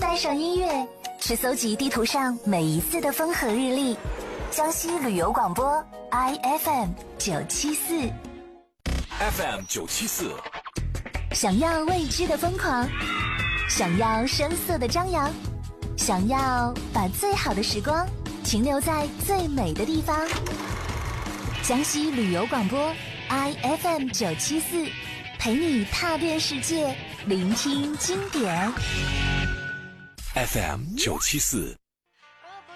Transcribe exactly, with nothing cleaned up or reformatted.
带上音乐，去搜集地图上每一次的风和日丽。江西旅游广播 I F M 九七四 F M 九七四， 想要未知的疯狂，想要声色的张扬，想要把最好的时光停留在最美的地方。江西旅游广播 I F M 九七四，陪你踏遍世界，聆听经典。 F M 九七四。